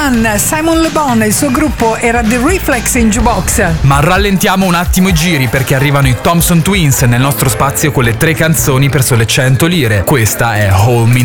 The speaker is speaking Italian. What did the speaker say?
Run, Simon Le Bon e il suo gruppo era The Reflex in Jukebox. Ma rallentiamo un attimo i giri perché arrivano i Thompson Twins nel nostro spazio con le 3 canzoni per sole 100 lire. Questa è Hold Me